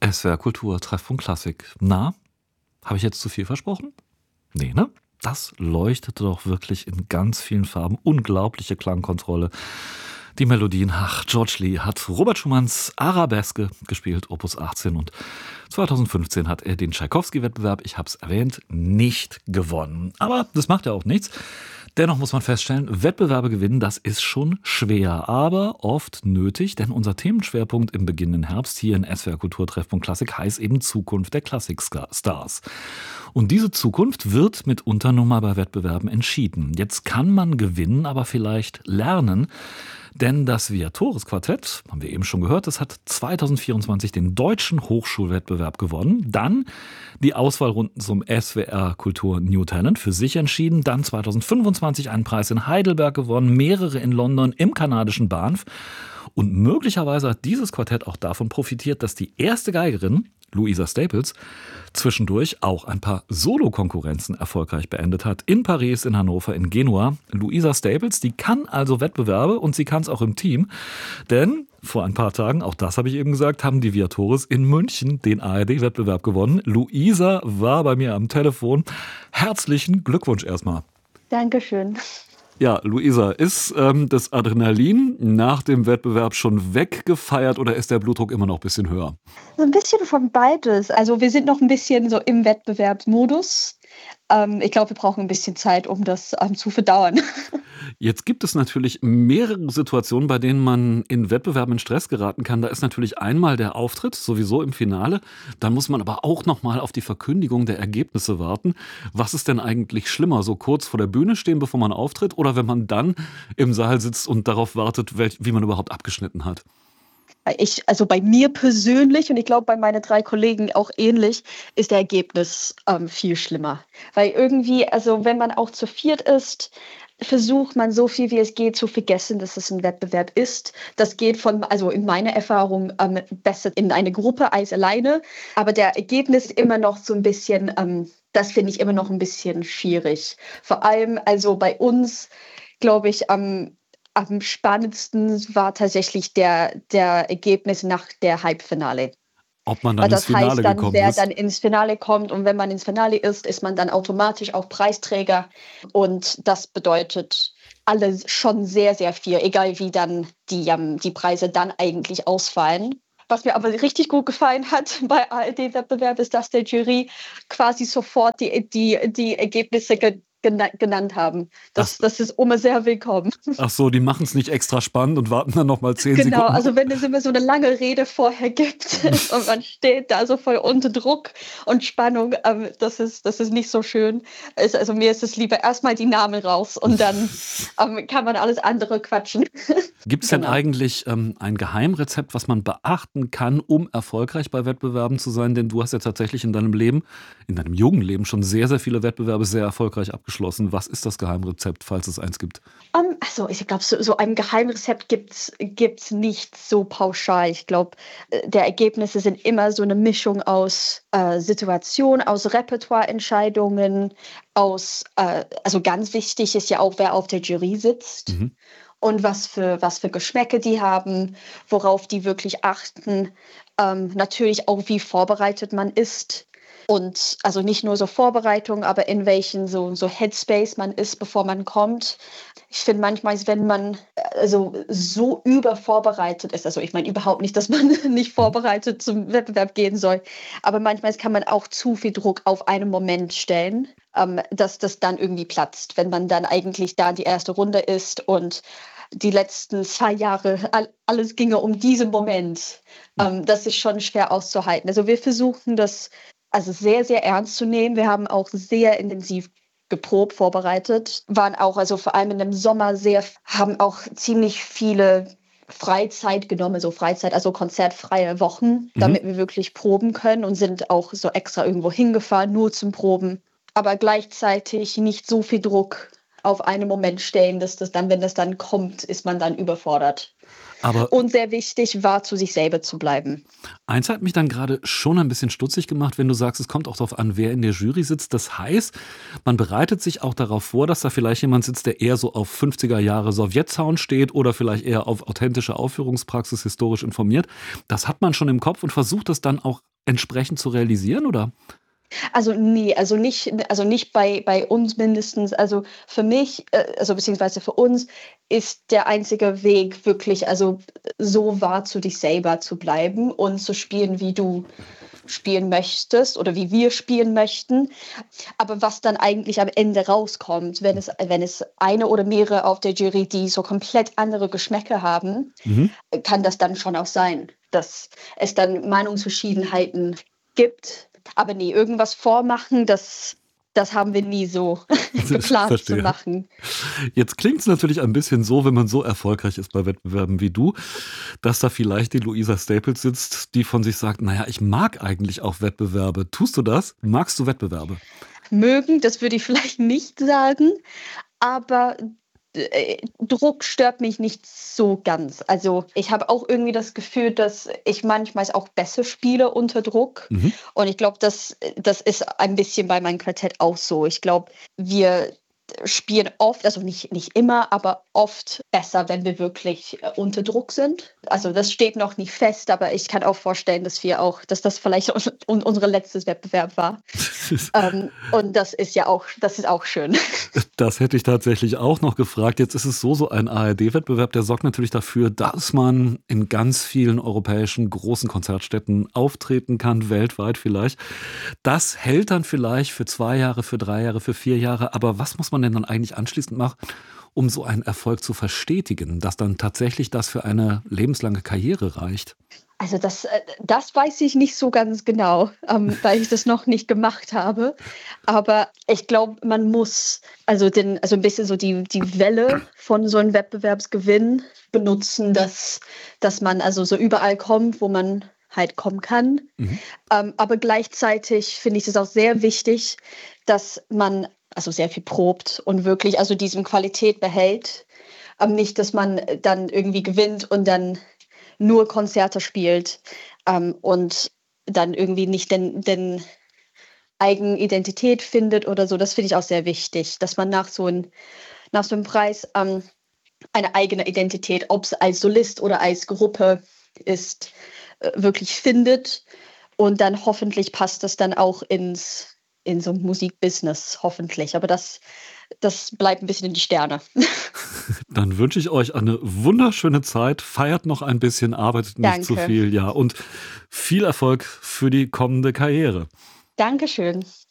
SWR Kultur, Treffpunkt Klassik. Na, habe ich jetzt zu viel versprochen? Nee, ne? Das leuchtete doch wirklich in ganz vielen Farben. Unglaubliche Klangkontrolle. Die Melodien, George Lee hat Robert Schumanns Arabeske gespielt, Opus 18. Und 2015 hat er den Tschaikowski-Wettbewerb, ich habe es erwähnt, nicht gewonnen. Aber das macht ja auch nichts. Dennoch muss man feststellen, Wettbewerbe gewinnen, das ist schon schwer, aber oft nötig, denn unser Themenschwerpunkt im beginnenden Herbst hier in SWR Kultur Treffpunkt Klassik heißt eben Zukunft der Klassikstars. Und diese Zukunft wird mitunter nun mal bei Wettbewerben entschieden. Jetzt kann man gewinnen, aber vielleicht lernen, denn das Viatoris-Quartett, haben wir eben schon gehört, das hat 2024 den Deutschen Hochschulwettbewerb gewonnen. Dann die Auswahlrunden zum SWR Kultur New Talent für sich entschieden. Dann 2025 einen Preis in Heidelberg gewonnen, mehrere in London im kanadischen Banff. Und möglicherweise hat dieses Quartett auch davon profitiert, dass die erste Geigerin, Louisa Staples, zwischendurch auch ein paar Solo-Konkurrenzen erfolgreich beendet hat. In Paris, in Hannover, in Genua. Louisa Staples, die kann also Wettbewerbe und sie kann es auch im Team. Denn vor ein paar Tagen, auch das habe ich eben gesagt, haben die Viatoris in München den ARD-Wettbewerb gewonnen. Louisa war bei mir am Telefon. Herzlichen Glückwunsch erstmal. Dankeschön. Ja, Louisa, ist das Adrenalin nach dem Wettbewerb schon weggefeiert oder ist der Blutdruck immer noch ein bisschen höher? So ein bisschen von beides. Also wir sind noch ein bisschen so im Wettbewerbsmodus. Ich glaube, wir brauchen ein bisschen Zeit, um das zu verdauern. Jetzt gibt es natürlich mehrere Situationen, bei denen man in Wettbewerben in Stress geraten kann. Da ist natürlich einmal der Auftritt, sowieso im Finale. Dann muss man aber auch noch mal auf die Verkündigung der Ergebnisse warten. Was ist denn eigentlich schlimmer? So kurz vor der Bühne stehen, bevor man auftritt? Oder wenn man dann im Saal sitzt und darauf wartet, wie man überhaupt abgeschnitten hat? Also bei mir persönlich und ich glaube bei meinen 3 Kollegen auch ähnlich, ist der Ergebnis viel schlimmer. Weil irgendwie, also wenn man auch zu viert ist, versucht man so viel wie es geht zu vergessen, dass es ein Wettbewerb ist. Das geht also in meiner Erfahrung besser in eine Gruppe als alleine. Aber der Ergebnis ist immer noch so ein bisschen, das finde ich immer noch ein bisschen schwierig. Vor allem also bei uns, glaube ich, am spannendsten war tatsächlich der Ergebnis nach der Halbfinale. Ob man dann Weil ins das heißt Finale dann, gekommen wer ist? dann ins Finale kommt und wenn man ins Finale ist man dann automatisch auch Preisträger und das bedeutet alles schon sehr, sehr viel, egal wie dann die Preise dann eigentlich ausfallen. Was mir aber richtig gut gefallen hat bei ARD-Wettbewerb ist, dass der Jury quasi sofort die Ergebnisse genannt haben. Ach, Das ist immer sehr willkommen. ach so, die machen es nicht extra spannend und warten dann noch mal 10 Genau, Sekunden. also wenn es immer so eine lange Rede vorher gibt und man steht da so voll unter Druck und Spannung, das ist nicht so schön. Also mir ist es lieber erstmal die Namen raus und dann kann man alles andere quatschen. Gibt es denn Genau. eigentlich ein Geheimrezept, was man beachten kann, um erfolgreich bei Wettbewerben zu sein? Denn du hast ja tatsächlich in deinem Leben, in deinem jungen Leben schon sehr, sehr viele Wettbewerbe sehr erfolgreich abgeschlossen. Was ist das Geheimrezept, falls es eins gibt? Also ich glaube, so ein Geheimrezept gibt's nicht so pauschal. Ich glaube, der Ergebnisse sind immer so eine Mischung aus Situation, aus Repertoireentscheidungen, also ganz wichtig ist ja auch, wer auf der Jury sitzt Mhm. und was für Geschmäcke die haben, worauf die wirklich achten. Natürlich auch, wie vorbereitet man ist. Und also nicht nur so Vorbereitung, aber in welchen so Headspace man ist, bevor man kommt. Ich finde manchmal, wenn man also so übervorbereitet ist, also ich meine überhaupt nicht, dass man nicht Mhm. vorbereitet zum Wettbewerb gehen soll, aber manchmal kann man auch zu viel Druck auf einen Moment stellen, dass das dann irgendwie platzt, wenn man dann eigentlich da in die erste Runde ist und die letzten 2 Jahre alles ginge um diesen Moment. Das ist schon schwer auszuhalten. Also wir versuchen das also sehr, sehr ernst zu nehmen. Wir haben auch sehr intensiv geprobt, vorbereitet, waren auch, also vor allem in dem Sommer haben auch ziemlich viele Freizeit genommen, so Freizeit, also konzertfreie Wochen, Mhm. damit wir wirklich proben können und sind auch so extra irgendwo hingefahren, nur zum Proben. Aber gleichzeitig nicht so viel Druck auf einen Moment stellen, dass das dann, wenn das dann kommt, ist man dann überfordert. Aber Und sehr wichtig war, zu sich selber zu bleiben. eins hat mich dann gerade schon ein bisschen stutzig gemacht, wenn du sagst, es kommt auch darauf an, wer in der Jury sitzt. Das heißt, man bereitet sich auch darauf vor, dass da vielleicht jemand sitzt, der eher so auf 50er Jahre Sowjetsound steht oder vielleicht eher auf authentische Aufführungspraxis historisch informiert. Das hat man schon im Kopf und versucht das dann auch entsprechend zu realisieren, oder? Also, ne, also nicht bei uns mindestens. Also, für mich, also beziehungsweise für uns ist der einzige Weg wirklich also, so wahr zu dich selber zu bleiben und zu spielen, wie du spielen möchtest oder wie wir spielen möchten. Aber was dann eigentlich am Ende rauskommt, wenn es eine oder mehrere auf der Jury, die so komplett andere Geschmäcker haben, Mhm. kann das dann schon auch sein, dass es dann Meinungsverschiedenheiten gibt. Aber ne, irgendwas vormachen, das haben wir nie so geplant zu Verstehe. machen. Jetzt klingt es natürlich ein bisschen so, wenn man so erfolgreich ist bei Wettbewerben wie du, dass da vielleicht die Louisa Staples sitzt, die von sich sagt: „Na ja, ich mag eigentlich auch Wettbewerbe.“ Tust du das? Magst du Wettbewerbe? Mögen, das würde ich vielleicht nicht sagen, aber Druck stört mich nicht so ganz. Also, ich habe auch irgendwie das Gefühl, dass ich manchmal auch besser spiele unter Druck Mhm. und ich glaube, das ist ein bisschen bei meinem Quartett auch so. Ich glaube, wir spielen oft, also nicht immer, aber oft besser, wenn wir wirklich, unter Druck sind. Also, das steht noch nicht fest, aber ich kann auch vorstellen, dass das vielleicht unser letztes Wettbewerb war. Und das ist auch schön. Das hätte ich tatsächlich auch noch gefragt. Jetzt ist es so ein ARD-Wettbewerb, der sorgt natürlich dafür, dass man in ganz vielen europäischen großen Konzertstätten auftreten kann, weltweit vielleicht. Das hält dann vielleicht für 2 Jahre, für 3 Jahre, für 4 Jahre. Aber was muss man denn dann eigentlich anschließend machen, um so einen Erfolg zu verstetigen, dass dann tatsächlich das für eine lebenslange Karriere reicht? Also, das weiß ich nicht so ganz genau, weil ich das noch nicht gemacht habe. Aber ich glaube, man muss also ein bisschen so die Welle von so 'nem Wettbewerbsgewinn benutzen, dass man also so überall kommt, wo man halt kommen kann. Mhm. Aber gleichzeitig finde ich es auch sehr wichtig, dass man also sehr viel probt und wirklich also diesen Qualität behält. Nicht, dass man dann irgendwie gewinnt und dann nur Konzerte spielt, und dann irgendwie nicht den Eigenidentität findet oder so. Das finde ich auch sehr wichtig, dass man nach so 'nem Preis, eine eigene Identität, ob's als Solist oder als Gruppe ist, wirklich findet und dann hoffentlich passt das dann auch in so 'n Musikbusiness, hoffentlich. Aber das bleibt 'n bisschen in die Sterne. Dann wünsche ich euch eine wunderschöne Zeit. Feiert noch ein bisschen, arbeitet nicht zu Danke. viel, ja, und viel Erfolg für die kommende Karriere. Dankeschön.